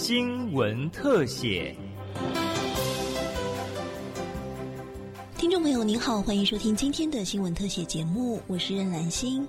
新闻特写。 听众朋友您好，欢迎收听今天的新闻特写节目，我是任兰心。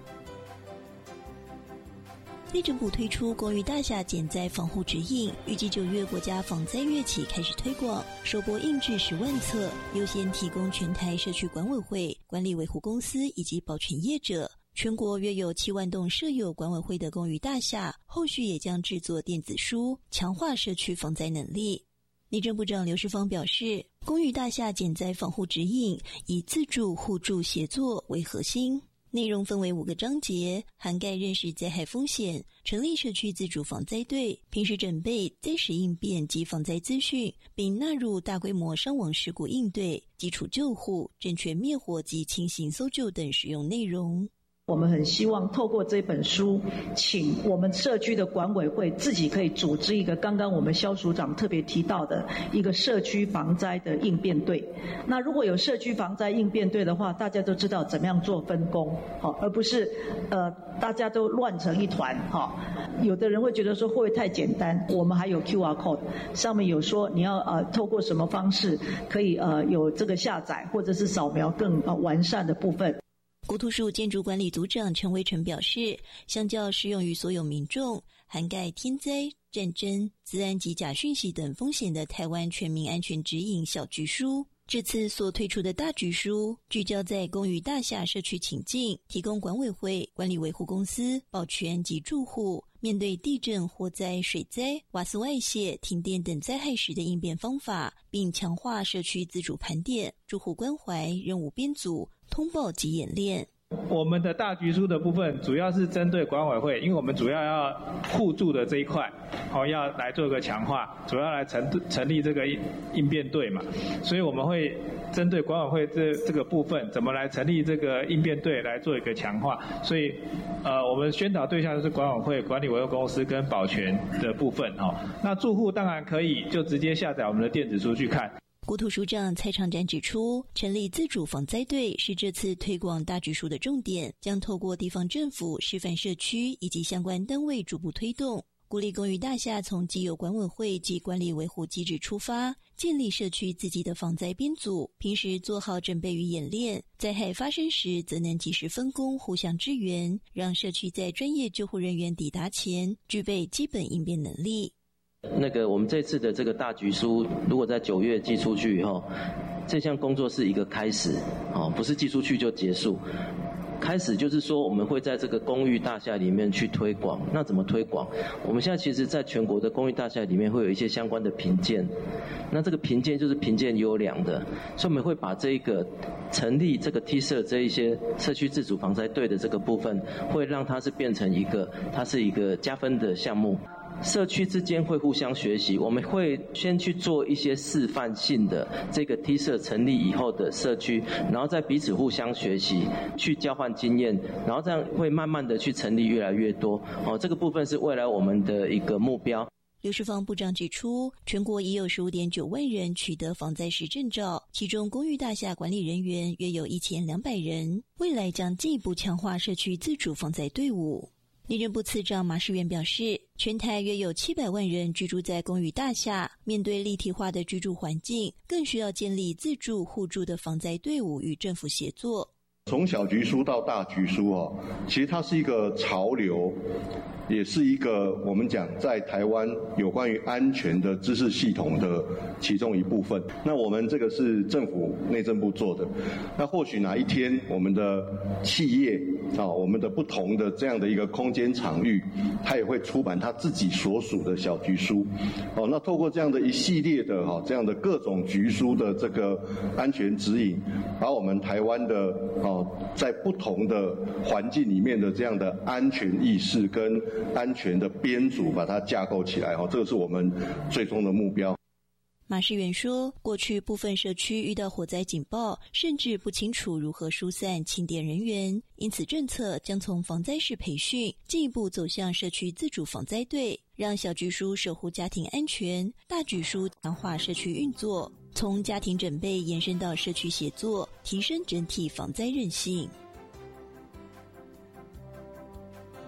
内政部推出公寓大厦减灾防护指引，预计9月国家防灾月起开始推广，首波印制10万册，优先提供全台社区管委会、管理维护公司以及保全业者。全国约有7万栋设有管委会的公寓大厦，后续也将制作电子书，强化社区防灾能力。内政部长刘世芳表示，公寓大厦减灾防护指引以自助互助协作为核心，内容分为5个章节，涵盖认识灾害风险、成立社区自主防灾队、平时准备、灾时应变及防灾资讯，并纳入大规模伤亡事故应对、基础救护、正确灭火及轻型搜救等实用内容。 我们很希望透过这本书，请我们社区的管委会自己可以组织一个刚刚我们肖署长特别提到的一个社区防灾的应变队。那如果有社区防灾应变队的话，大家都知道怎么样做分工，而不是大家都乱成一团。有的人会觉得说会不会太简单？我们还有 QR code， 上面有说你要透过什么方式可以有这个下载或者是扫描更完善的部分。 国土署建筑管理组长陈维成表示，相较适用于所有民众，涵盖天灾、战争、资安及假讯息等风险的台湾全民安全指引小局书，这次所推出的大局书聚焦在公寓大厦社区情境，提供管委会、管理维护公司、保全及住户面对地震、火灾、水灾、瓦斯外泄、停电等灾害时的应变方法，并强化社区自主盘点、住户关怀、任务编组、通报及演练。 我们的大局书的部分主要是针对管委会，因为我们主要要互助的这一块，要来做一个强化，主要来成立这个应变队嘛，所以我们会针对管委会这个部分，怎么来成立这个应变队来做一个强化，所以我们宣导对象就是管委会、管理维护公司跟保全的部分。那住户当然可以就直接下载我们的电子书去看。 国土署长蔡长展指出，成立自主防灾队是这次推广大局书的重点，将透过地方政府、示范社区以及相关单位逐步推动，鼓励公寓大厦从既有管委会及管理维护机制出发，建立社区自己的防灾编组，平时做好准备与演练，灾害发生时则能及时分工，互相支援，让社区在专业救护人员抵达前具备基本应变能力。 我们这次的这个大局书，如果在9月寄出去以后，这项工作是一个开始，不是寄出去就结束。开始就是说，我们会在这个公寓大厦里面去推广。那怎么推广？我们现在其实在全国的公寓大厦里面会有一些相关的评鉴，那这个评鉴就是评鉴优良的，所以我们会把这个成立这个 T 社这一些社区自主防灾队的这个部分，会让它是变成它是一个加分的项目。社区之间会互相学习，我们会先去做一些示范性的这个 T 社成立以后的社区，然后再彼此互相学习，去交换经验，然后这样会慢慢的去成立越来越多。这个部分是未来我们的一个目标。 刘世芳部长指出，全国已有 15.9 万人取得防灾时证照，其中公寓大厦管理人员约有1200人，未来将进一步强化社区自主防灾队伍。内政部次长马世元表示，全台约有700万人居住在公寓大厦，面对立体化的居住环境，更需要建立自助互助的防灾队伍与政府协作。 从小局书到大局书其实它是一个潮流，也是一个我们讲在台湾有关于安全的知识系统的其中一部分。那我们这个是政府内政部做的，那或许哪一天我们的企业我们的不同的这样的一个空间场域，它也会出版它自己所属的小局书。那透过这样的一系列的这样的各种局书的这个安全指引，把我们台湾的在不同的环境里面的这样的安全意识跟安全的编组把它架构起来，这个是我们最终的目标。 马世元说，过去部分社区遇到火灾警报，甚至不清楚如何疏散清点人员，因此政策将从防灾式培训进一步走向社区自主防灾队，让小局书守护家庭安全，大局书强化社区运作，从家庭准备延伸到社区协作，提升整体防灾韧性。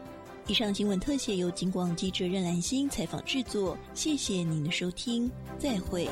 以上新闻特写由警广记者任兰心采访制作，谢谢您的收听，再会。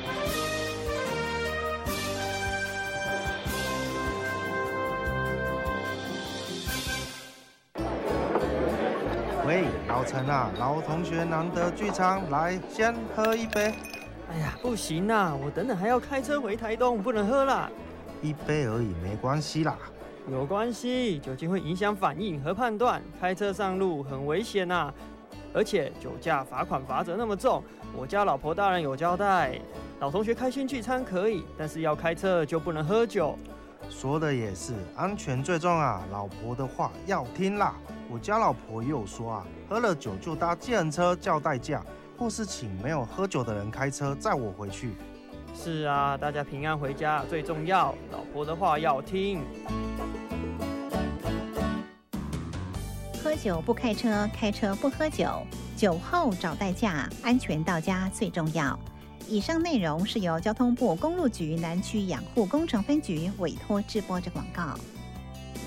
喂，老陈啊，老同学难得聚餐，来先喝一杯。 哎呀，不行啊，我等等还要开车回台东，不能喝啦。 一杯而已，没关系啦。 有关系，酒精会影响反应和判断，开车上路很危险啊。而且酒驾罚款罚则那么重，我家老婆大人有交代，老同学开心聚餐可以，但是要开车就不能喝酒。 说的也是，安全最重啊，老婆的话要听啦。我家老婆也有说啊，喝了酒就搭计程车叫代驾，或是请没有喝酒的人开车载我回去。 是啊，大家平安回家最重要，老婆的话要听。 喝酒不开车，开车不喝酒，酒后找代驾，安全到家最重要。以上内容是由交通部公路局南区养护工程分局委托制播的广告。